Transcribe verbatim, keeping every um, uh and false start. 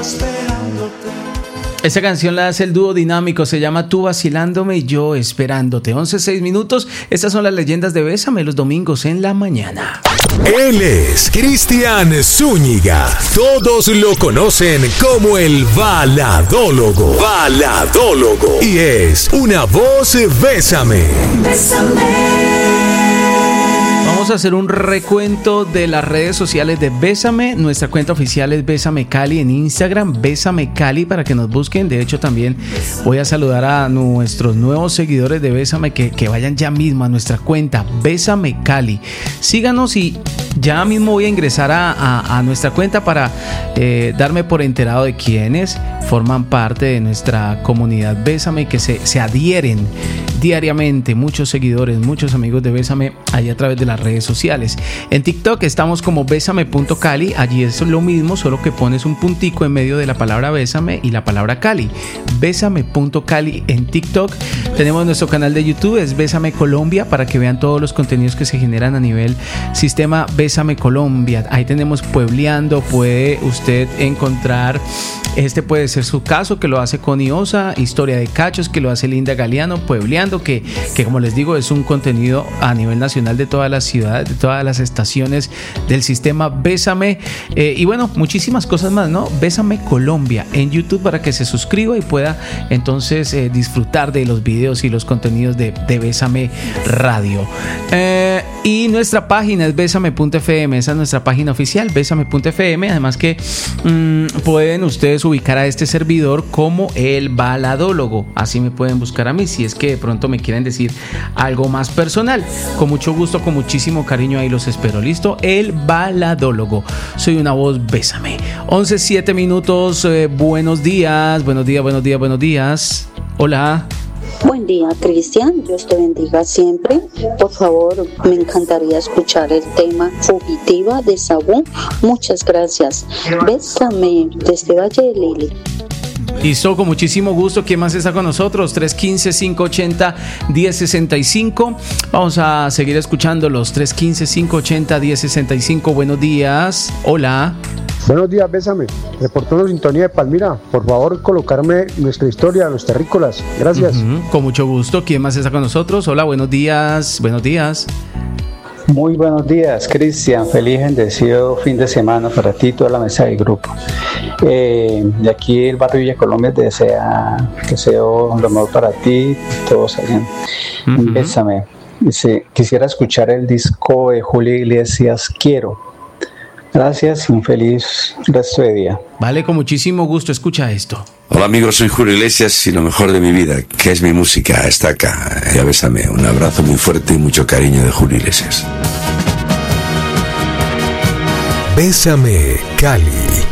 Esta canción la hace el dúo dinámico, se llama Tú vacilándome y yo esperándote. once, seis minutos, estas son las leyendas de Bésame los domingos en la mañana. Él es Cristian Zúñiga. Todos lo conocen como el baladólogo. Baladólogo. Y es una voz Bésame. Bésame. Vamos a hacer un recuento de las redes sociales de Bésame. Nuestra cuenta oficial es Bésame Cali en Instagram, Bésame Cali, para que nos busquen. De hecho, también voy a saludar a nuestros nuevos seguidores de Bésame que, que vayan ya mismo a nuestra cuenta Bésame Cali. Síganos y ya mismo voy a ingresar a, a, a nuestra cuenta para eh, darme por enterado de quienes forman parte de nuestra comunidad Bésame y que se, se adhieren diariamente. Muchos seguidores, muchos amigos de Bésame ahí a través de las redes sociales. En TikTok estamos como bésame punto cali. Allí es lo mismo, solo que pones un puntico en medio de la palabra Bésame y la palabra Cali. bésame punto cali en TikTok. Tenemos nuestro canal de YouTube, es Bésame Colombia, para que vean todos los contenidos que se generan a nivel sistema Bésame Colombia. Ahí tenemos Puebleando, puede usted encontrar, este puede ser su caso, que lo hace Connie Osa, Historia de Cachos, que lo hace Linda Galeano, Puebleando, que, que como les digo es un contenido a nivel nacional de todas las ciudades, de todas las estaciones del sistema Bésame, eh, y bueno, muchísimas cosas más, ¿no? Bésame Colombia en YouTube, para que se suscriba y pueda entonces eh, disfrutar de los videos y los contenidos de, de Bésame Radio. Eh, y nuestra página es bésame punto f m, esa es nuestra página oficial, bésame punto f m. Además que mmm, pueden ustedes ubicar a este servidor como el baladólogo, así me pueden buscar a mí si es que de pronto me quieren decir algo más personal. Con mucho gusto, con muchísimo cariño, ahí los espero. ¿Listo? El baladólogo. Soy una voz Bésame. once, siete minutos. Eh, buenos días, buenos días, buenos días, buenos días. Hola. Buen día, Cristian. Dios te bendiga siempre. Por favor, me encantaría escuchar el tema Fugitiva de Sabú. Muchas gracias. Bésame desde Valle de Lili. Listo, con muchísimo gusto. ¿Quién más está con nosotros? tres uno cinco, cinco ocho cero, uno cero seis cinco. Vamos a seguir escuchando los tres uno cinco, cinco ocho cero, uno cero seis cinco. Buenos días. Hola. Buenos días, Bésame. Reportando sintonía de Palmira. Por favor, colocarme nuestra historia, los terrícolas. Gracias. Uh-huh. Con mucho gusto. ¿Quién más está con nosotros? Hola, buenos días. Buenos días. Muy buenos días, Cristian. Feliz bendecido fin de semana para ti y toda la mesa del grupo. Eh, de aquí el barrio Villa Colombia te desea, deseo lo mejor para ti, todos salgan. Uh-huh. Bésame. Dice, quisiera escuchar el disco de Julio Iglesias, Quiero. Gracias y un feliz resto de día. Vale, con muchísimo gusto. Escucha esto. Hola amigos, soy Julio Iglesias y lo mejor de mi vida, que es mi música, está acá. Ya Bésame. Un abrazo muy fuerte y mucho cariño de Julio Iglesias. Bésame Cali.